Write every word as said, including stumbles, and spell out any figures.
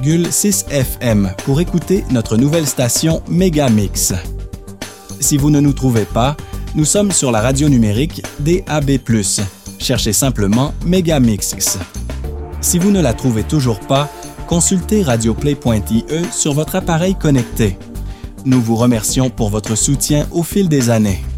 six F M pour écouter notre nouvelle station Megamix. Si vous ne nous trouvez pas, nous sommes sur la radio numérique D A B plus. Cherchez simplement Megamix. Si vous ne la trouvez toujours pas, consultez radioplay point I E sur votre appareil connecté. Nous vous remercions pour votre soutien au fil des années.